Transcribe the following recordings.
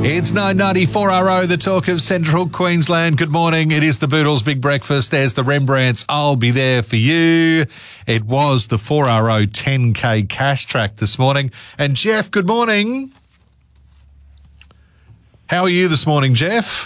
It's 9:90 4RO, the talk of Central Queensland. Good morning. It is the Boodles Big Breakfast. There's the Rembrandts. I'll be there for you. It was the 4RO 10K cash track this morning. And Jeff, good morning. How are you this morning, Jeff?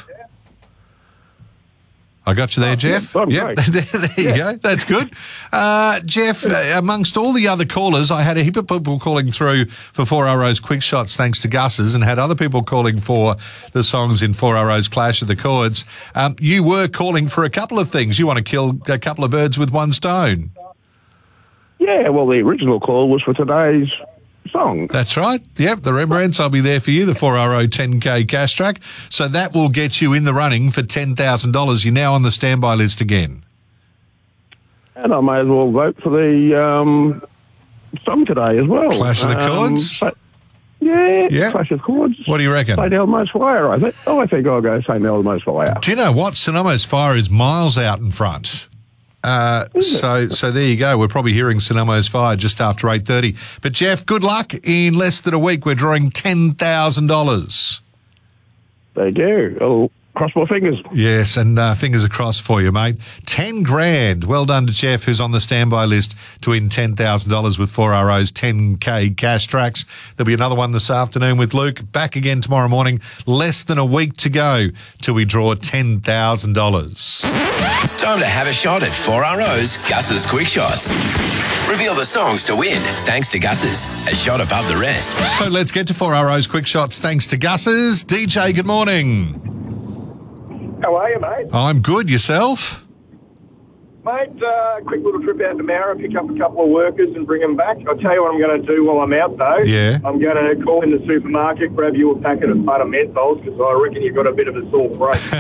I got you there, Jeff. Yep. There you go. That's good. Jeff, amongst all the other callers, I had a heap of people calling through for 4RO's Quick Shots thanks to Gus's, and had other people calling for the songs in 4RO's Clash of the Chords. You were calling for a couple of things. You want to kill a couple of birds with one stone. Yeah, well, the original call was for today's song. That's right. Yep, the Rembrandts, I'll be there for you, the 4RO 10K cash track. So that will get you in the running for $10,000. You're now on the standby list again. And I may as well vote for the song today as well. Clash of the Chords? Yeah, Clash of Chords. What do you reckon? St Elmo's Fire, I think. I think I'll go St Elmo's Fire. Do you know what? St Elmo's Fire is miles out in front. So there you go. We're probably hearing St Elmo's Fire just after 8:30. But Jeff, good luck. In less than a week, we're drawing $10,000. There you go. I'll cross my fingers. Yes, and fingers crossed for you, mate. 10 grand. Well done to Jeff, who's on the standby list to win $10,000 with 4RO's 10K cash tracks. There'll be another one this afternoon with Luke. Back again tomorrow morning. Less than a week to go till we draw $10,000. Time to have a shot at 4RO's Gus's Quick Shots. Reveal the songs to win, thanks to Gus's, a shot above the rest. So let's get to 4RO's Quick Shots, thanks to Gus's. DJ, good morning. How are you, mate? I'm good. Yourself? Mate, quick little trip out to Mara, pick up a couple of workers and bring them back. I'll tell you what I'm going to do while I'm out, though. Yeah. I'm going to call in the supermarket, grab you a packet of butter menthols, because I reckon you've got a bit of a sore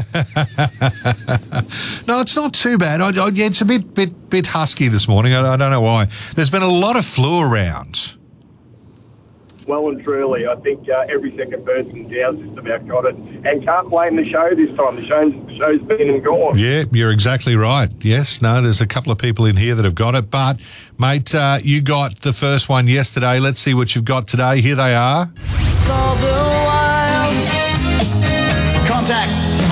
throat. No, it's not too bad. Yeah, it's a bit husky this morning. I don't know why. There's been a lot of flu around. Well and truly, I think every second person in town's just about got it. And can't blame the show this time. The show's been and gone. Yeah, you're exactly right. Yes, no, there's a couple of people in here that have got it. But, mate, you got the first one yesterday. Let's see what you've got today. Here they are. All the while. Contact.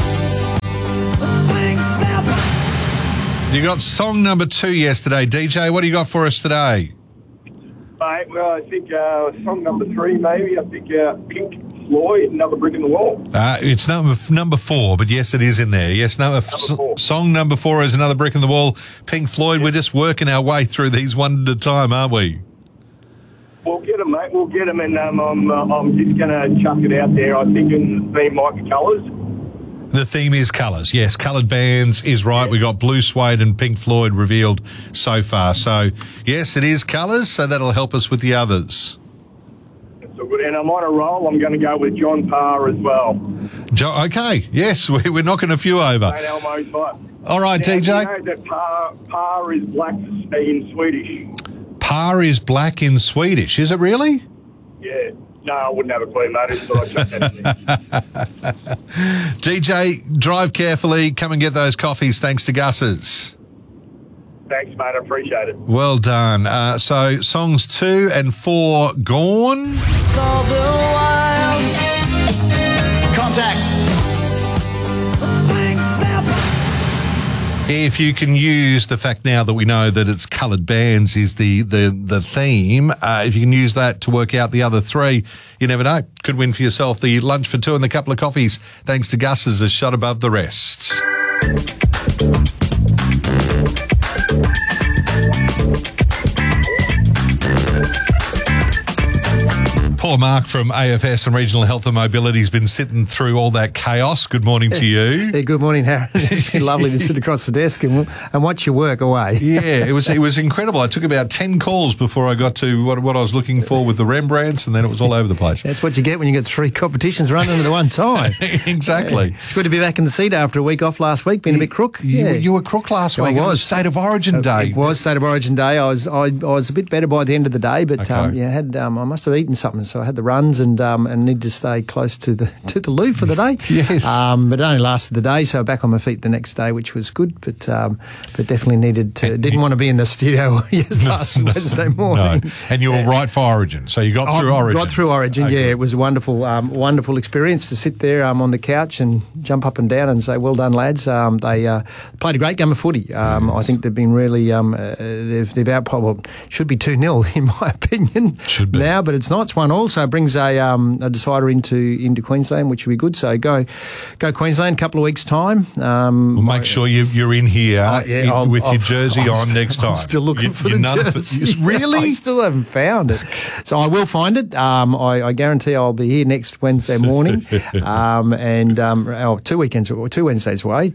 You got song number 2 yesterday. DJ, what do you got for us today? Mate, well, I think song number 3, maybe. I think Pink Floyd, Another Brick in the Wall. It's number 4, but yes, it is in there. Yes, song number 4 is Another Brick in the Wall. Pink Floyd, We're just working our way through these one at a time, aren't we? We'll get them, mate. We'll get them, and I'm just going to chuck it out there. I think in the theme might be colours. The theme is colours. Yes, coloured bands is right. We got Blue Suede and Pink Floyd revealed so far. So, yes, it is colours, so that'll help us with the others. That's all good. And I'm on a roll. I'm going to go with John Parr as well. Okay, yes, we're knocking a few over. St Elmo's Fire. All right, now, DJ. You know that Parr is black in Swedish. Parr is black in Swedish. Is it really? Yeah. No, I wouldn't have a clue, mate. So I chucked that in there. DJ, drive carefully. Come and get those coffees thanks to Gus's. Thanks, mate. I appreciate it. Well done. So songs 2 and 4 gone. All the while. Contact. If you can use the fact now that we know that it's coloured bands is the theme, if you can use that to work out the other 3, you never know. Could win for yourself the lunch for 2 and the couple of coffees. Thanks to Gus's, a shot above the rest. Poor Mark from AFS and Regional Health and Mobility has been sitting through all that chaos. Good morning to you. Yeah, good morning, Aaron. It's been lovely to sit across the desk and watch you work away. Yeah, it was incredible. I took about 10 calls before I got to what I was looking for with the Rembrandts, and then it was all over the place. That's what you get when you get 3 competitions running at the one time. Exactly. Yeah. It's good to be back in the seat after a week off last week, being a bit crook. You were crook last week. I was. It was State of Origin Day. It was State of Origin Day. I was a bit better by the end of the day, but Okay. I must have eaten something. so I had the runs and needed to stay close to the loo for the day. Yes. But it only lasted the day, so back on my feet the next day, which was good. But definitely needed to. Didn't want to be in the studio last Wednesday morning. No. And you were right for Origin, so you got through Origin. Got through Origin. Okay. Yeah, it was a wonderful experience to sit there on the couch and jump up and down and say, "Well done, lads." They played a great game of footy. I think they've been really they've outpowered. Should be 2-0 in my opinion. Should be now, but it's not. It's 1-1. So it brings a decider into Queensland, which would be good. So go Queensland. A couple of weeks time. We'll make sure you're in here with your jersey on next time. I'm still looking for the jersey. Really? I still haven't found it. So I will find it. I guarantee I'll be here next Wednesday morning, and 2 Wednesdays away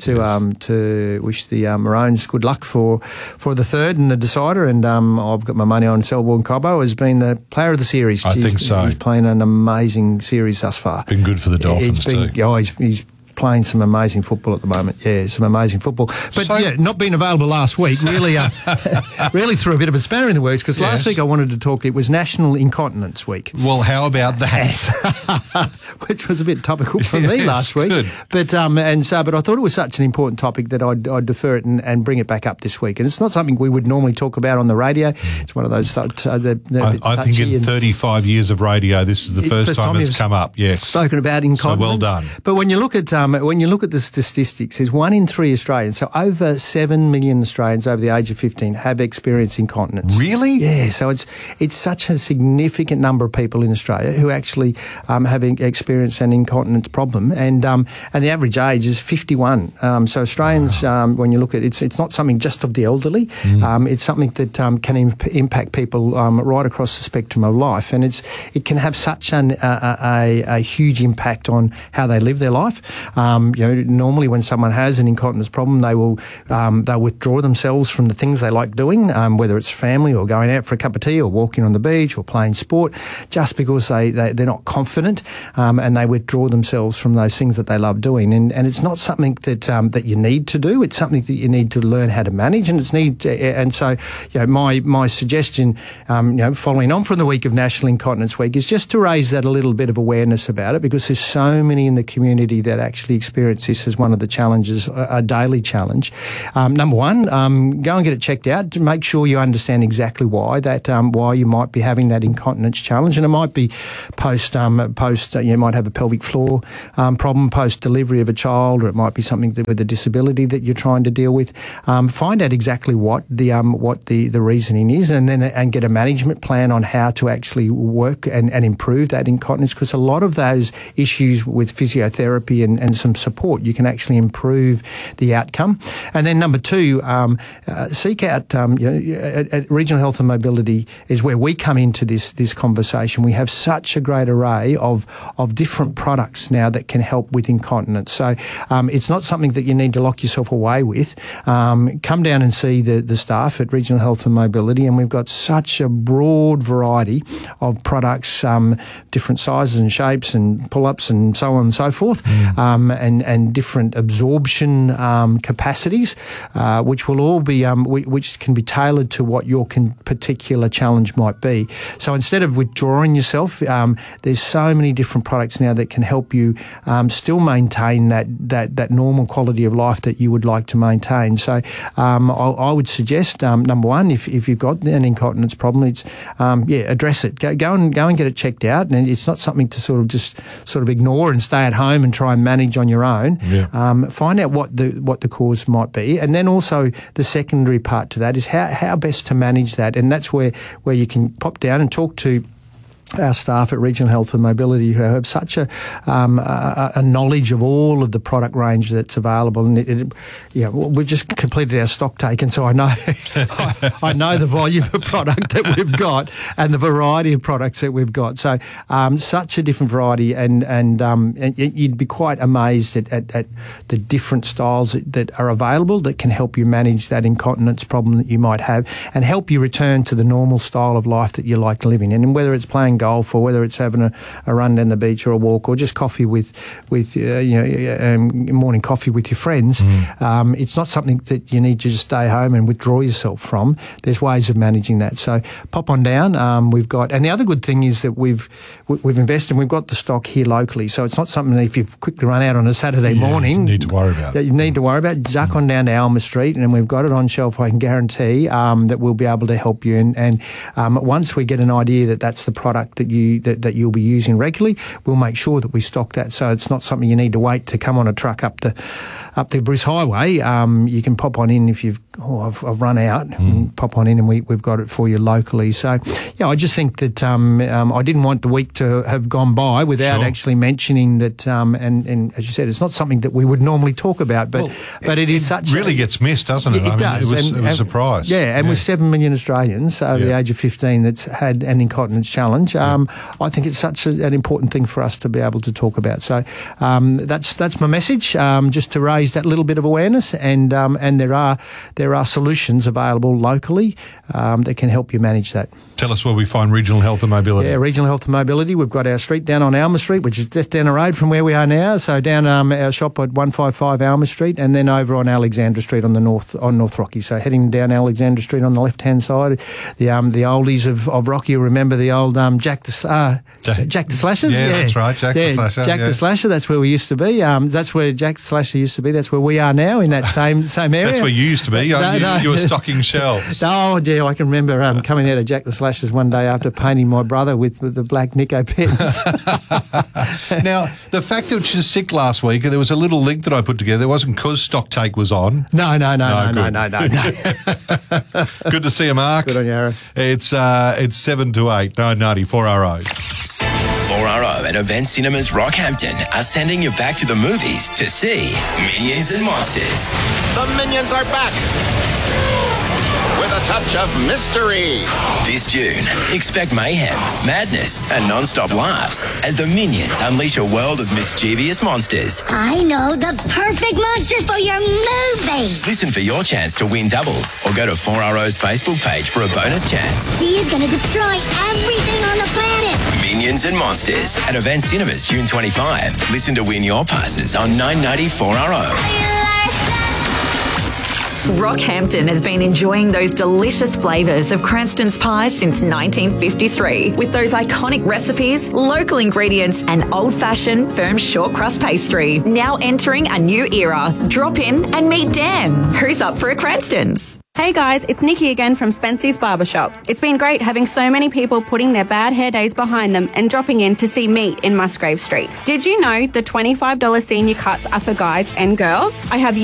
to wish the Maroons good luck for the third and the decider. And I've got my money on Selborne Cobbo as being the player of the series. I think so. He's playing an amazing series thus far. Been good for the Dolphins too. He's playing some amazing football at the moment. Yeah, some amazing football. But not being available last week really really threw a bit of a spanner in the works, because last week I wanted to talk, it was National Incontinence Week. Well, how about that? Which was a bit topical for me last week. Good. But I thought it was such an important topic that I'd defer it and bring it back up this week. And it's not something we would normally talk about on the radio. It's one of those I think in 35 years of radio, this is the first time it's come up. Yes, spoken about incontinence. So well done. But when you look at the statistics, there's 1 in 3 Australians, so over 7 million Australians over the age of 15 have experienced incontinence. Really? Yeah. So it's such a significant number of people in Australia who actually have experienced an incontinence problem, and the average age is 51. So Australians, when you look at it, it's not something just of the elderly. It's something that can impact people right across the spectrum of life, and it can have such a huge impact on how they live their life. Normally when someone has an incontinence problem, they'll withdraw themselves from the things they like doing, whether it's family or going out for a cup of tea or walking on the beach or playing sport, just because they're not confident, and they withdraw themselves from those things that they love doing. And it's not something that you need to do. It's something that you need to learn how to manage, and so my suggestion, following on from the week of National Incontinence Week, is just to raise that a little bit of awareness about it, because there's so many in the community that actually experience this as one of the challenges, a daily challenge. Number one, go and get it checked out to make sure you understand exactly why you might be having that incontinence challenge, and it might be post you might have a pelvic floor problem post delivery of a child, or it might be something with a disability that you're trying to deal with. Find out exactly what the reasoning is, and get a management plan on how to actually work and improve that incontinence, because a lot of those issues with physiotherapy and some support, you can actually improve the outcome. And then number two, seek out at Regional Health and Mobility is where we come into this conversation. We have such a great array of different products now that can help with incontinence. So it's not something that you need to lock yourself away with. Come down and see the staff at Regional Health and Mobility, and we've got such a broad variety of products, different sizes and shapes and pull-ups and so on and so forth, and different absorption capacities, which will all be which can be tailored to what your particular challenge might be. So instead of withdrawing yourself, there's so many different products now that can help you still maintain that normal quality of life that you would like to maintain. So I would suggest, number one, if you've got an incontinence problem, it's address it. Go and get it checked out, and it's not something to sort of ignore and stay at home and try and manage on your own. Find out what the cause might be, and then also the secondary part to that is how best to manage that, and that's where you can pop down and talk to our staff at Regional Health and Mobility, who have such a knowledge of all of the product range that's available. And we've just completed our stock take, and so I know I know the volume of product that we've got and the variety of products that we've got. So such a different variety, and you'd be quite amazed at the different styles that are available that can help you manage that incontinence problem that you might have, and help you return to the normal style of life that you like living in. And whether it's playing golf, or whether it's having a run down the beach or a walk, or just coffee with morning coffee with your friends. It's not something that you need to just stay home and withdraw yourself from. There's ways of managing that. So pop on down. We've got, and the other good thing is that we've invested. We've got the stock here locally, so it's not something that if you've quickly run out on a Saturday morning, you need to worry about. That you need to worry about. Duck on down to Alma Street, and we've got it on shelf. I can guarantee that we'll be able to help you. And once we get an idea that that's the product that you'll be using regularly, we'll make sure that we stock that. So it's not something you need to wait to come on a truck up the Bruce Highway. You can pop on in if I've run out. And pop on in, and we've got it for you locally. So yeah, I just think that I didn't want the week to have gone by without actually mentioning that. And as you said, it's not something that we would normally talk about, but it is such. Really gets missed, doesn't it? It does. It was a surprise. Yeah, and with 7 million Australians over the age of 15 that's had an incontinence challenge, I think it's such an important thing for us to be able to talk about. So that's my message, just to raise that little bit of awareness, and there are solutions available locally that can help you manage that. Tell us where we find Regional Health and Mobility. Yeah, Regional Health and Mobility. We've got our street down on Alma Street, which is just down the road from where we are now. So down our shop at 155 Alma Street, and then over on Alexandra Street on North Rocky. So heading down Alexandra Street on the left-hand side, the oldies of Rocky will remember the old Jack the Slashers. Yeah, that's right, Jack the Slasher. Jack the Slasher. That's where we used to be. That's where Jack the Slasher used to be. That's where we are now, in that same area. That's where you used to be. You were stocking shelves. Oh, yeah, I can remember coming out of Jack the Slashers one day after painting my brother with the black Nico pens. Now, the fact that she was sick last week, there was a little link that I put together. It wasn't because Stock Take was on. No. Good to see you, Mark. Good on you, Aaron. It's 7 to 8, 990, 4RO. 4RO and Event Cinemas Rockhampton are sending you back to the movies to see Minions and Monsters. The Minions are back with a touch of mystery. This June, expect mayhem, madness, and non-stop laughs as the Minions unleash a world of mischievous monsters. I know the perfect monsters for your movie. Listen for your chance to win doubles, or go to 4RO's Facebook page for a bonus chance. She is going to destroy everything on the planet. Minions and Monsters at Event Cinemas June 25. Listen to win your passes on 990 4RO. Rockhampton has been enjoying those delicious flavours of Cranston's pies since 1953, with those iconic recipes, local ingredients, and old-fashioned firm short crust pastry. Now entering a new era. Drop in and meet Dan, who's up for a Cranston's. Hey guys, it's Nikki again from Spency's Barbershop. It's been great having so many people putting their bad hair days behind them and dropping in to see me in Musgrave Street. Did you know the $25 senior cuts are for guys and girls? I have